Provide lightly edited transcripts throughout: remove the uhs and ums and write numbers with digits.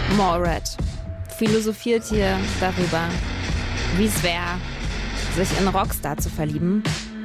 Mallred philosophiert hier darüber, wie es wäre, sich in Rockstar zu verlieben.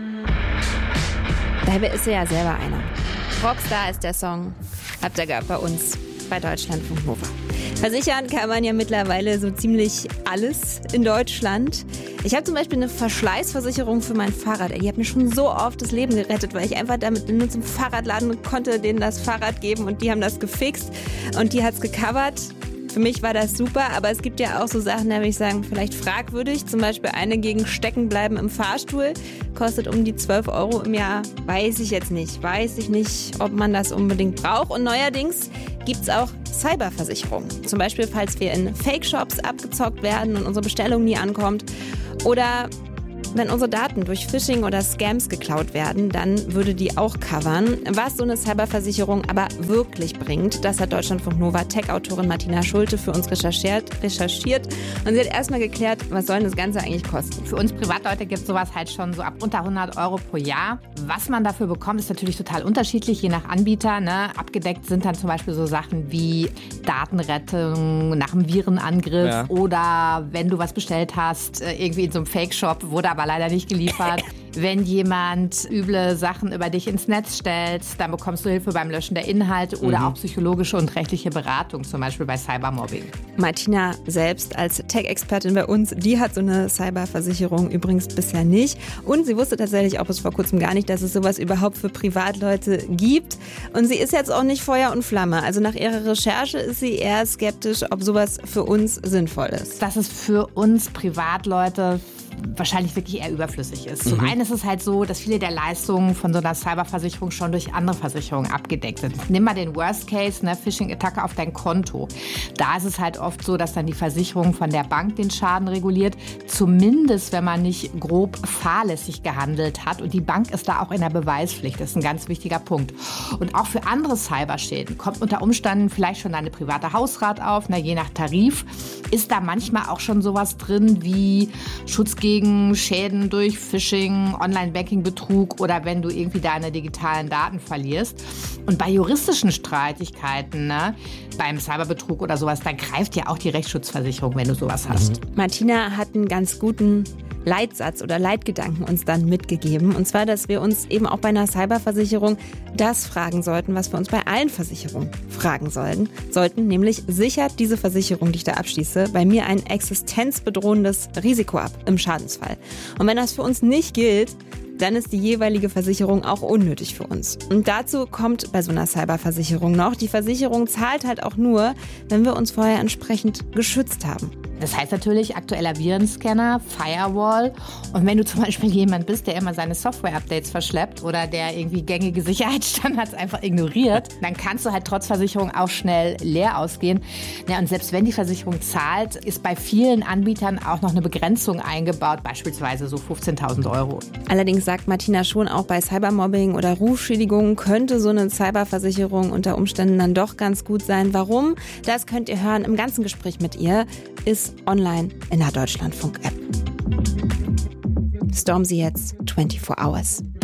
Dabei ist er ja selber einer. Rockstar ist der Song, habt ihr gehört bei uns bei Deutschlandfunk Nova. Versichern kann man ja mittlerweile so ziemlich alles in Deutschland. Ich habe zum Beispiel eine Verschleißversicherung für mein Fahrrad. Die hat mir schon so oft das Leben gerettet, weil ich einfach damit nur zum Fahrradladen konnte, denen das Fahrrad geben und die haben das gefixt und die hat es gecovert. Für mich war das super, aber es gibt ja auch so Sachen, da würde ich sagen, vielleicht fragwürdig. Zum Beispiel eine gegen Steckenbleiben im Fahrstuhl. Kostet um die 12 € im Jahr. Weiß ich jetzt nicht. Weiß ich nicht, ob man das unbedingt braucht. Und neuerdings gibt es auch Cyberversicherungen. Zum Beispiel, falls wir in Fake-Shops abgezockt werden und unsere Bestellung nie ankommt. Oder wenn unsere Daten durch Phishing oder Scams geklaut werden, dann würde die auch covern. Was so eine Cyberversicherung aber wirklich bringt, das hat Deutschlandfunk Nova Tech-Autorin Martina Schulte für uns recherchiert. Und sie hat erstmal geklärt, was soll das Ganze eigentlich kosten. Für uns Privatleute gibt es sowas halt schon so ab unter 100 € pro Jahr. Was man dafür bekommt, ist natürlich total unterschiedlich, je nach Anbieter. Ne? Abgedeckt sind dann zum Beispiel so Sachen wie Datenrettung nach einem Virenangriff oder wenn du was bestellt hast, irgendwie in so einem Fake-Shop, wurde aber leider nicht geliefert. Wenn jemand üble Sachen über dich ins Netz stellt, dann bekommst du Hilfe beim Löschen der Inhalte oder auch psychologische und rechtliche Beratung, zum Beispiel bei Cybermobbing. Martina selbst als Tech-Expertin bei uns, die hat so eine Cyberversicherung übrigens bisher nicht. Und sie wusste tatsächlich auch bis vor kurzem gar nicht, dass es sowas überhaupt für Privatleute gibt. Und sie ist jetzt auch nicht Feuer und Flamme. Also nach ihrer Recherche ist sie eher skeptisch, ob sowas für uns sinnvoll ist. Dass es für uns Privatleute wahrscheinlich wirklich eher überflüssig ist. Zum einen ist es halt so, dass viele der Leistungen von so einer Cyberversicherung schon durch andere Versicherungen abgedeckt sind. Nimm mal den Worst Case, ne, Phishing-Attacke auf dein Konto. Da ist es halt oft so, dass dann die Versicherung von der Bank den Schaden reguliert. Zumindest, wenn man nicht grob fahrlässig gehandelt hat. Und die Bank ist da auch in der Beweispflicht. Das ist ein ganz wichtiger Punkt. Und auch für andere Cyberschäden kommt unter Umständen vielleicht schon deine private Hausrat auf. Na, je nach Tarif ist da manchmal auch schon sowas drin wie Schutz gegen Schäden durch Phishing, Online-Banking-Betrug oder wenn du irgendwie deine digitalen Daten verlierst. Und bei juristischen Streitigkeiten, ne, beim Cyberbetrug oder sowas, da greift ja auch die Rechtsschutzversicherung, wenn du sowas hast. Martina hat einen ganz guten Leitsatz oder Leitgedanken uns dann mitgegeben. Und zwar, dass wir uns eben auch bei einer Cyberversicherung das fragen sollten, was wir uns bei allen Versicherungen fragen sollten, nämlich sichert diese Versicherung, die ich da abschließe, bei mir ein existenzbedrohendes Risiko ab im Schadensfall. Und wenn das für uns nicht gilt, dann ist die jeweilige Versicherung auch unnötig für uns. Und dazu kommt bei so einer Cyberversicherung noch, die Versicherung zahlt halt auch nur, wenn wir uns vorher entsprechend geschützt haben. Das heißt natürlich aktueller Virenscanner, Firewall. Und wenn du zum Beispiel jemand bist, der immer seine Software-Updates verschleppt oder der irgendwie gängige Sicherheitsstandards einfach ignoriert, dann kannst du halt trotz Versicherung auch schnell leer ausgehen. Ja, und selbst wenn die Versicherung zahlt, ist bei vielen Anbietern auch noch eine Begrenzung eingebaut, beispielsweise so 15.000 €. Allerdings sagt Martina schon, auch bei Cybermobbing oder Rufschädigungen könnte so eine Cyberversicherung unter Umständen dann doch ganz gut sein. Warum? Das könnt ihr hören im ganzen Gespräch mit ihr. Ist online in der Deutschlandfunk-App. Stormzy jetzt 24 Hours.